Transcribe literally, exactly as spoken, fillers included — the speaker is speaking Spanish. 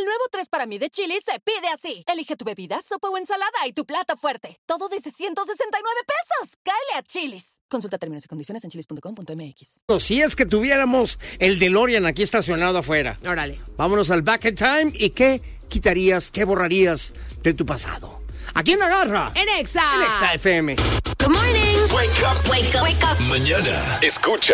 El nuevo tres para mí de Chili's se pide así. Elige tu bebida, sopa o ensalada y tu plato fuerte. Todo desde ciento sesenta y nueve pesos. Cáele a Chili's. Consulta términos y condiciones en chilis punto com punto m x. Si es que tuviéramos el DeLorean aquí estacionado afuera. Órale. Vámonos al back in time. ¿Y qué quitarías, qué borrarías de tu pasado? Aquí en Agarra. En Exa. En Exa F M. Good morning. Wake up. Wake up. Wake up. Mañana escucha